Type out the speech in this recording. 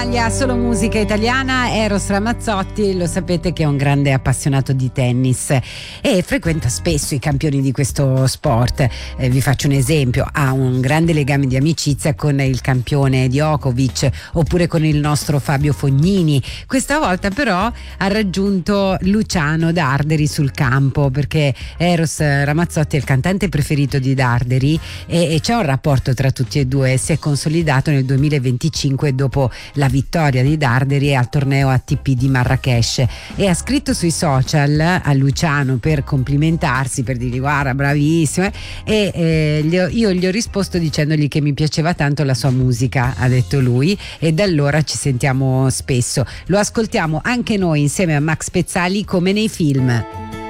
Solo musica italiana. Eros Ramazzotti, lo sapete che è un grande appassionato di tennis e frequenta spesso i campioni di questo sport. Vi faccio un esempio: ha un grande legame di amicizia con il campione Djokovic oppure con il nostro Fabio Fognini. Questa volta però ha raggiunto Luciano Darderi sul campo, perché Eros Ramazzotti è il cantante preferito di Darderi e c'è un rapporto tra tutti e due. Si è consolidato nel 2025 dopo la vittoria di Darderi al torneo ATP di Marrakech, e ha scritto sui social a Luciano per complimentarsi, per dirgli guarda bravissimo, e io gli ho risposto dicendogli che mi piaceva tanto la sua musica, ha detto lui, e da allora ci sentiamo spesso. Lo ascoltiamo anche noi insieme a Max Pezzali come nei film.